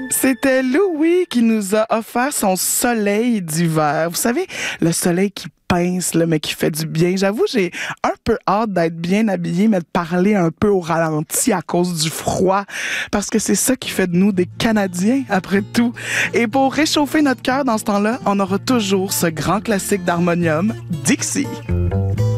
C'était Louis qui nous a offert son soleil d'hiver. Vous savez, le soleil qui pince, là, mais qui fait du bien. J'avoue, j'ai un peu hâte d'être bien habillée, mais de parler un peu au ralenti à cause du froid, parce que c'est ça qui fait de nous des Canadiens, après tout. Et pour réchauffer notre cœur dans ce temps-là, on aura toujours ce grand classique d'harmonium, Dixie.